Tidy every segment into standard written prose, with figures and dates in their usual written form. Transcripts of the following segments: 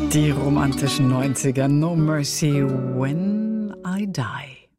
Die romantischen 90er, No Mercy When I Die.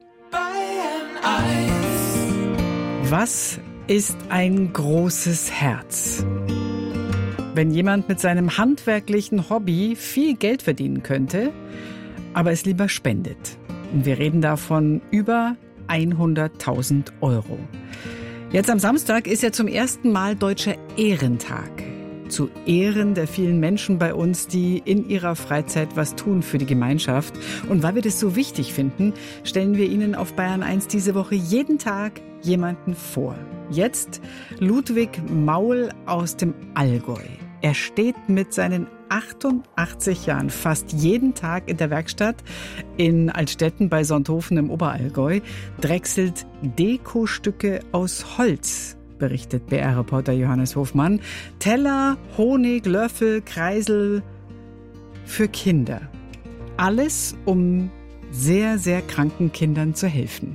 Was ist ein großes Herz? Wenn jemand mit seinem handwerklichen Hobby viel Geld verdienen könnte, aber es lieber spendet. Und wir reden davon über 100.000 Euro. Jetzt am Samstag ist ja zum ersten Mal Deutscher Ehrentag. Zu Ehren der vielen Menschen bei uns, die in ihrer Freizeit was tun für die Gemeinschaft. Und weil wir das so wichtig finden, stellen wir Ihnen auf Bayern 1 diese Woche jeden Tag jemanden vor. Jetzt Ludwig Maul aus dem Allgäu. Er steht mit seinen 88 Jahren fast jeden Tag in der Werkstatt in Altstetten bei Sonthofen im Oberallgäu, drechselt Dekostücke aus Holz, berichtet BR-Reporter Johannes Hofmann. Teller, Honig, Löffel, Kreisel für Kinder. Alles, um sehr, sehr kranken Kindern zu helfen.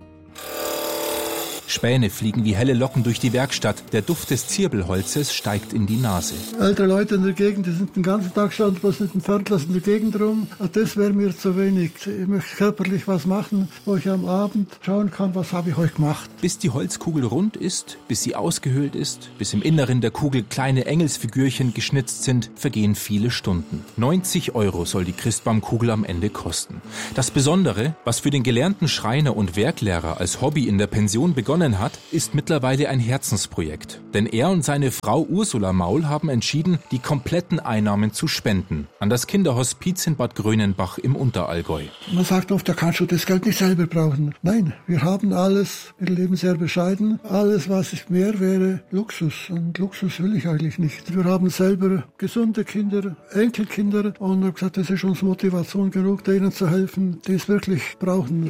Späne fliegen wie helle Locken durch die Werkstatt. Der Duft des Zirbelholzes steigt in die Nase. Ältere Leute in der Gegend, die sind den ganzen Tag schon was mit dem Fernglas in der Gegend rum. Das wäre mir zu wenig. Ich möchte körperlich was machen, wo ich am Abend schauen kann, was habe ich heute gemacht. Bis die Holzkugel rund ist, bis sie ausgehöhlt ist, bis im Inneren der Kugel kleine Engelsfigürchen geschnitzt sind, vergehen viele Stunden. 90 Euro soll die Christbaumkugel am Ende kosten. Das Besondere, was für den gelernten Schreiner und Werklehrer als Hobby in der Pension begonnen hat, ist mittlerweile ein Herzensprojekt. Denn er und seine Frau Ursula Maul haben entschieden, die kompletten Einnahmen zu spenden an das Kinderhospiz in Bad Grönenbach im Unterallgäu. Man sagt oft, da kannst du das Geld nicht selber brauchen. Nein, wir haben alles, wir leben sehr bescheiden. Alles, was mehr wäre, Luxus. Und Luxus will ich eigentlich nicht. Wir haben selber gesunde Kinder, Enkelkinder und ich habe gesagt, das ist uns Motivation genug, denen zu helfen, die es wirklich brauchen.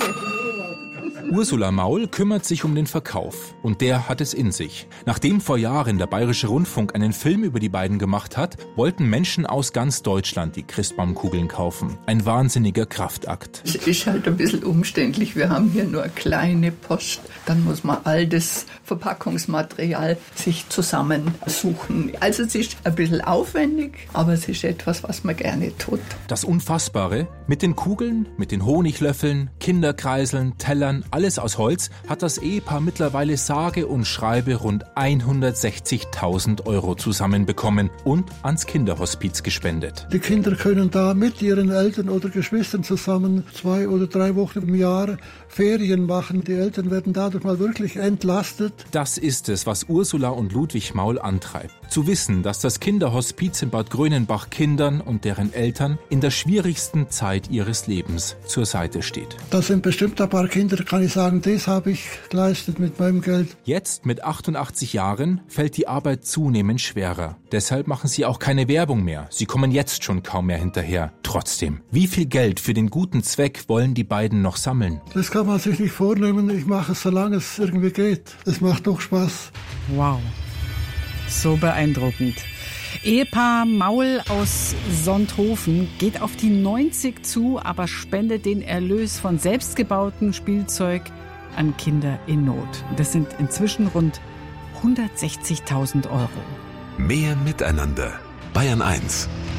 Ursula Maul kümmert sich um den Verkauf und der hat es in sich. Nachdem vor Jahren der Bayerische Rundfunk einen Film über die beiden gemacht hat, wollten Menschen aus ganz Deutschland die Christbaumkugeln kaufen. Ein wahnsinniger Kraftakt. Es ist halt ein bisschen umständlich. Wir haben hier nur eine kleine Post. Dann muss man all das Verpackungsmaterial sich zusammensuchen. Also es ist ein bisschen aufwendig, aber es ist etwas, was man gerne tut. Das Unfassbare, mit den Kugeln, mit den Honiglöffeln, Kinderkreiseln, Tellern, alles aus Holz, hat das Ehepaar mittlerweile sage und schreibe rund 160.000 Euro zusammenbekommen und ans Kinderhospiz gespendet. Die Kinder können da mit ihren Eltern oder Geschwistern zusammen 2 oder 3 Wochen im Jahr Ferien machen. Die Eltern werden dadurch mal wirklich entlastet. Das ist es, was Ursula und Ludwig Maul antreibt. Zu wissen, dass das Kinderhospiz in Bad Grönenbach Kindern und deren Eltern in der schwierigsten Zeit ihres Lebens zur Seite steht. Das sind bestimmt ein paar Kinder, kann ich sagen, das habe ich geleistet mit meinem Geld. Jetzt, mit 88 Jahren, fällt die Arbeit zunehmend schwerer. Deshalb machen sie auch keine Werbung mehr. Sie kommen jetzt schon kaum mehr hinterher. Trotzdem, wie viel Geld für den guten Zweck wollen die beiden noch sammeln? Das kann man sich nicht vornehmen. Ich mache es, solange es irgendwie geht. Es macht doch Spaß. Wow, so beeindruckend. Ehepaar Maul aus Sonthofen geht auf die 90 zu, aber spendet den Erlös von selbstgebautem Spielzeug an Kinder in Not. Das sind inzwischen rund 160.000 Euro. Mehr Miteinander. Bayern 1.